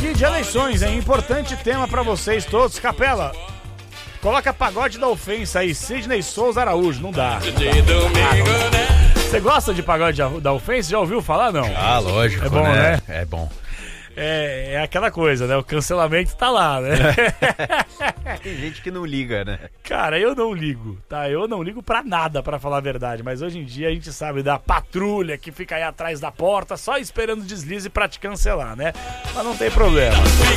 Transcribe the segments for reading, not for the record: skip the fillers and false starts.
aqui de eleições, hein? Importante tema pra vocês todos. Capela, coloca pagode da ofensa aí, Sidney Souza Araújo. Não dá. Você gosta de pagode da ofensa? Já ouviu falar, não? Ah, lógico, é bom, né? É bom. É aquela coisa, né? O cancelamento tá lá, né? Tem gente que não liga, né? Cara, eu não ligo, tá? Eu não ligo pra nada, pra falar a verdade. Mas hoje em dia a gente sabe da patrulha que fica aí atrás da porta só esperando deslize pra te cancelar, né? Mas não tem problema.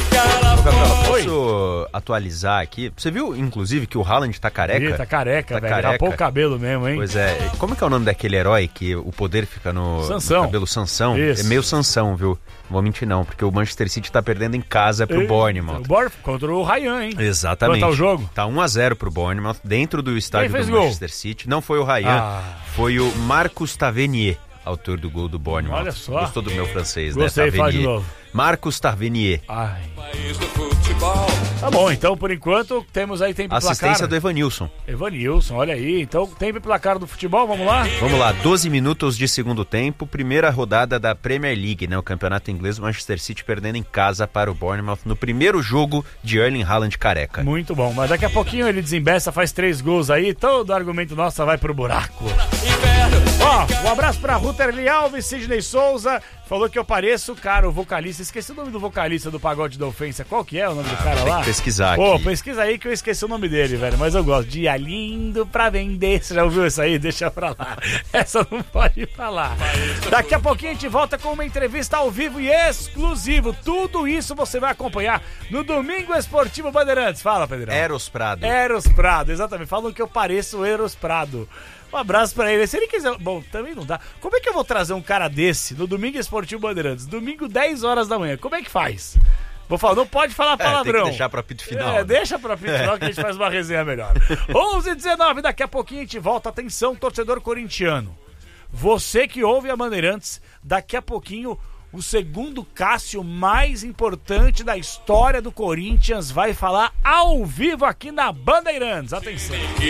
Posso atualizar aqui? Você viu, inclusive, que o Haaland tá careca? Tá careca, velho. Rapou o cabelo mesmo, hein? Pois é. Como é que é o nome daquele herói que o poder fica no cabelo? Sansão? Isso. É meio Sansão, viu? Não vou mentir não, porque o Manchester City tá perdendo em casa pro Bournemouth. O Bournemouth contra o Ryan, hein? Exatamente. Quanto tá o jogo? Tá 1-0 pro Bournemouth, dentro do estádio do Manchester City. Não foi o Ryan, foi o Marcus Tavernier, autor do gol do Bournemouth. Olha só. Gostou do meu francês, Gostei, né? fala de novo. Marcus Tavernier. Ai. Tá bom, então por enquanto temos aí tempo e placar. Assistência do Evanilson. Evanilson, olha aí. Então tempo e placar do futebol, vamos lá? Vamos lá, 12 minutos de segundo tempo, primeira rodada da Premier League, né? O campeonato inglês, o Manchester City perdendo em casa para o Bournemouth no primeiro jogo de Erling Haaland careca. Muito bom, mas daqui a pouquinho ele desembeça, faz 3 gols aí, todo argumento nosso vai pro buraco. Ó, um abraço pra Ruterli Alves, Sidney Souza, falou que eu pareço, cara, o vocalista, esqueci o nome do vocalista do Pagode da Ofensa, qual que é o nome do cara lá? Tem que pesquisar aqui. Pô, pesquisa aí que eu esqueci o nome dele, velho, mas eu gosto. Dia lindo pra vender, você já ouviu isso aí? Deixa pra lá, essa não pode falar. Daqui a pouquinho a gente volta com uma entrevista ao vivo e exclusivo, tudo isso você vai acompanhar no Domingo Esportivo Bandeirantes. Fala, Pedrão. Eros Prado, exatamente, falam que eu pareço o Eros Prado. Um abraço pra ele. Se ele quiser... Bom, também não dá. Como é que eu vou trazer um cara desse no Domingo Esportivo Bandeirantes? Domingo, 10 horas da manhã. Como é que faz? Vou falar, não pode falar palavrão. Tem que deixar pra apito final. Né? Deixa pra apito final que a gente faz uma resenha melhor. 11h19, daqui a pouquinho a gente volta. Atenção, torcedor corintiano. Você que ouve a Bandeirantes, daqui a pouquinho... O segundo Cássio mais importante da história do Corinthians vai falar ao vivo aqui na Bandeirantes. Atenção.